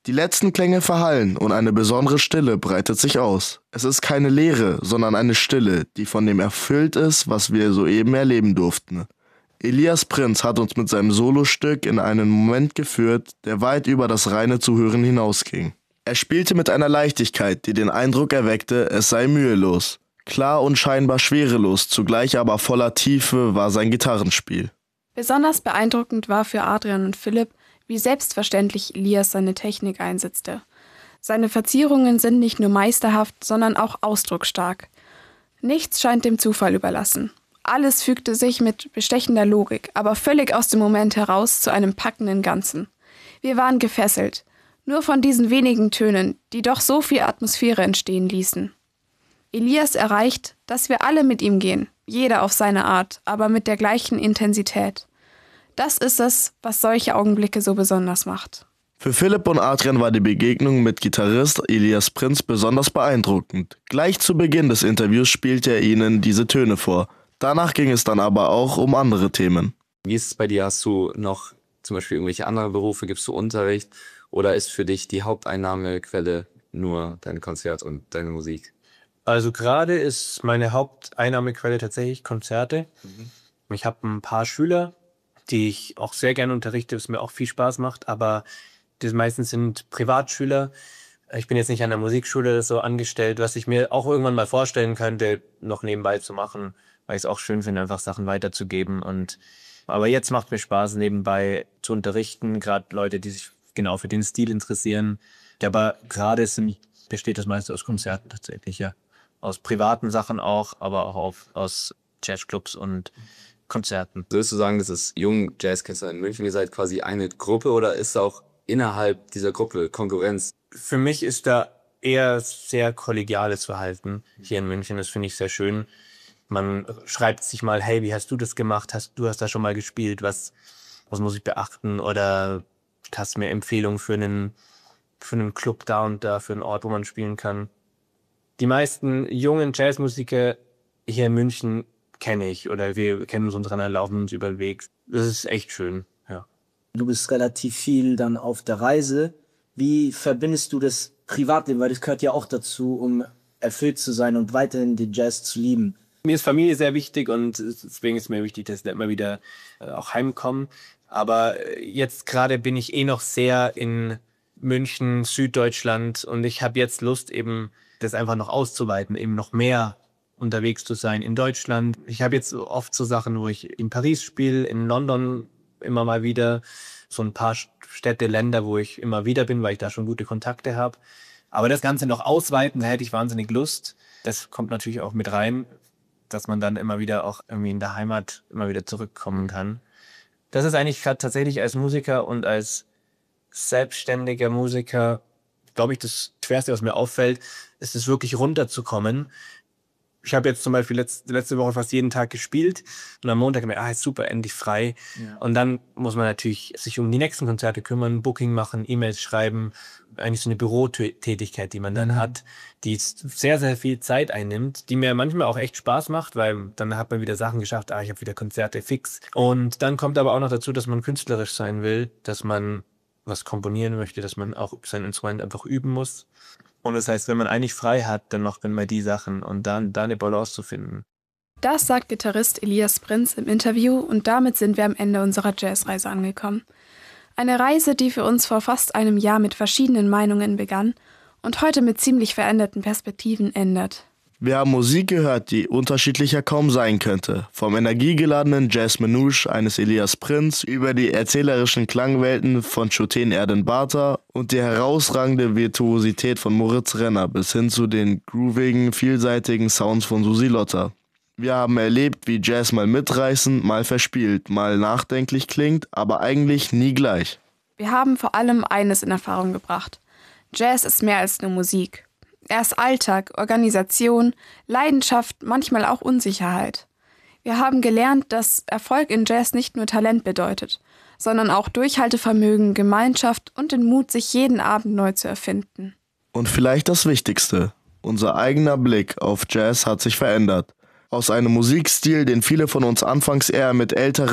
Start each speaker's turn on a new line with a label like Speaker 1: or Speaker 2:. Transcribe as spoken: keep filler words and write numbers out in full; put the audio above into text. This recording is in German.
Speaker 1: Die letzten Klänge verhallen und eine besondere Stille breitet sich aus. Es ist keine Leere, sondern eine Stille, die von dem erfüllt ist, was wir soeben erleben durften. Elias Prinz hat uns mit seinem Solostück in einen Moment geführt, der weit über das reine Zuhören hinausging. Er spielte mit einer Leichtigkeit, die den Eindruck erweckte, es sei mühelos. Klar und scheinbar schwerelos, zugleich aber voller Tiefe war sein Gitarrenspiel.
Speaker 2: Besonders beeindruckend war für Adrian und Philipp, wie selbstverständlich Elias seine Technik einsetzte. Seine Verzierungen sind nicht nur meisterhaft, sondern auch ausdrucksstark. Nichts scheint dem Zufall überlassen. Alles fügte sich mit bestechender Logik, aber völlig aus dem Moment heraus zu einem packenden Ganzen. Wir waren gefesselt, nur von diesen wenigen Tönen, die doch so viel Atmosphäre entstehen ließen. Elias erreicht, dass wir alle mit ihm gehen, jeder auf seine Art, aber mit der gleichen Intensität. Das ist es, was solche Augenblicke so besonders macht.
Speaker 1: Für Philipp und Adrian war die Begegnung mit Gitarrist Elias Prinz besonders beeindruckend. Gleich zu Beginn des Interviews spielte er ihnen diese Töne vor. Danach ging es dann aber auch um andere Themen.
Speaker 3: Wie ist es bei dir? Hast du noch zum Beispiel irgendwelche anderen Berufe? Gibst du Unterricht? Oder ist für dich die Haupteinnahmequelle nur dein Konzert und deine Musik?
Speaker 4: Also gerade ist meine Haupteinnahmequelle tatsächlich Konzerte. Mhm. Ich habe ein paar Schüler, die ich auch sehr gerne unterrichte, was mir auch viel Spaß macht, aber das meistens sind Privatschüler. Ich bin jetzt nicht an der Musikschule so angestellt, was ich mir auch irgendwann mal vorstellen könnte, noch nebenbei zu machen, weil ich es auch schön finde, einfach Sachen weiterzugeben. Und aber jetzt macht mir Spaß, nebenbei zu unterrichten, gerade Leute, die sich genau für den Stil interessieren. Aber gerade sind, besteht das meiste aus Konzerten tatsächlich, ja. Aus privaten Sachen auch, aber auch auf, aus Jazzclubs und Konzerten.
Speaker 3: Würdest du sagen, das ist Jung Jazzkünstler in München, ihr seid quasi eine Gruppe oder ist auch innerhalb dieser Gruppe Konkurrenz?
Speaker 4: Für mich ist da eher sehr kollegiales Verhalten hier in München. Das finde ich sehr schön. Man schreibt sich mal, hey, wie hast du das gemacht? Hast, du hast da schon mal gespielt. Was, was muss ich beachten? Oder hast du mir Empfehlungen für einen, für einen Club da und da, für einen Ort, wo man spielen kann? Die meisten jungen Jazzmusiker hier in München kenne ich oder wir kennen uns untereinander, laufen uns über den Weg. Das ist echt schön, ja.
Speaker 5: Du bist relativ viel dann auf der Reise. Wie verbindest du das Privatleben? Weil das gehört ja auch dazu, um erfüllt zu sein und weiterhin den Jazz zu lieben.
Speaker 4: Mir ist Familie sehr wichtig und deswegen ist mir wichtig, dass ich da immer wieder auch heimkomme. Aber jetzt gerade bin ich eh noch sehr in München, Süddeutschland und ich habe jetzt Lust eben, das einfach noch auszuweiten, eben noch mehr unterwegs zu sein in Deutschland. Ich habe jetzt oft so Sachen, wo ich in Paris spiele, in London immer mal wieder, so ein paar Städte, Länder, wo ich immer wieder bin, weil ich da schon gute Kontakte habe. Aber das Ganze noch ausweiten, da hätte ich wahnsinnig Lust. Das kommt natürlich auch mit rein, dass man dann immer wieder auch irgendwie in der Heimat immer wieder zurückkommen kann. Das ist eigentlich gerade tatsächlich als Musiker und als selbstständiger Musiker, glaube ich, das Schwerste, was mir auffällt, ist es wirklich runterzukommen. Ich habe jetzt zum Beispiel letzte, letzte Woche fast jeden Tag gespielt und am Montag mir, ah, ist super, endlich frei. Ja. Und dann muss man natürlich sich um die nächsten Konzerte kümmern, Booking machen, E-Mails schreiben, eigentlich so eine Bürotätigkeit, die man dann mhm. hat, die sehr, sehr viel Zeit einnimmt, die mir manchmal auch echt Spaß macht, weil dann hat man wieder Sachen geschafft, ah, ich habe wieder Konzerte fix. Und dann kommt aber auch noch dazu, dass man künstlerisch sein will, dass man was komponieren möchte, dass man auch sein Instrument einfach üben muss. Und das heißt, wenn man eigentlich frei hat, dann macht man mal die Sachen und dann da eine Balance zu finden.
Speaker 2: Das sagt Gitarrist Elias Prinz im Interview und damit sind wir am Ende unserer Jazzreise angekommen. Eine Reise, die für uns vor fast einem Jahr mit verschiedenen Meinungen begann und heute mit ziemlich veränderten Perspektiven endet.
Speaker 1: Wir haben Musik gehört, die unterschiedlicher kaum sein könnte. Vom energiegeladenen Jazz-Manouche eines Elias Prinz über die erzählerischen Klangwelten von Choten Erden Bata und die herausragende Virtuosität von Moritz Renner bis hin zu den groovigen, vielseitigen Sounds von Susi Lotter. Wir haben erlebt, wie Jazz mal mitreißend, mal verspielt, mal nachdenklich klingt, aber eigentlich nie gleich.
Speaker 2: Wir haben vor allem eines in Erfahrung gebracht. Jazz ist mehr als nur Musik. Er ist Alltag, Organisation, Leidenschaft, manchmal auch Unsicherheit. Wir haben gelernt, dass Erfolg in Jazz nicht nur Talent bedeutet, sondern auch Durchhaltevermögen, Gemeinschaft und den Mut, sich jeden Abend neu zu erfinden.
Speaker 1: Und vielleicht das Wichtigste, unser eigener Blick auf Jazz hat sich verändert. Aus einem Musikstil, den viele von uns anfangs eher mit älteren